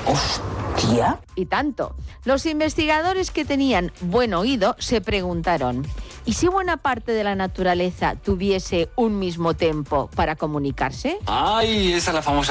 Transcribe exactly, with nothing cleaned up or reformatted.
¡Hostia! Y tanto. Los investigadores que tenían buen oído se preguntaron, ¿y si buena parte de la naturaleza tuviese un mismo tempo para comunicarse? ¡Ay! Esa es la famosa